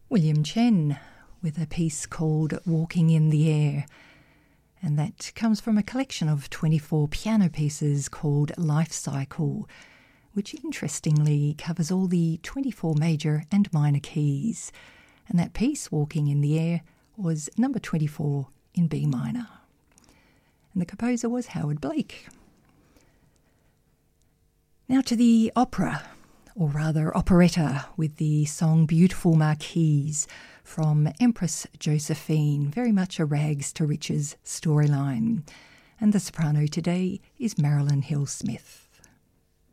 William Chen with a piece called Walking in the Air, and that comes from a collection of 24 piano pieces called Life Cycle, which interestingly covers all the 24 major and minor keys. And that piece, Walking in the Air, was number 24 in B minor. And the composer was Howard Blake. Now to the opera, or rather operetta, with the song Beautiful Marquise from Empress Josephine, very much a rags to riches storyline. And the soprano today is Marilyn Hill Smith.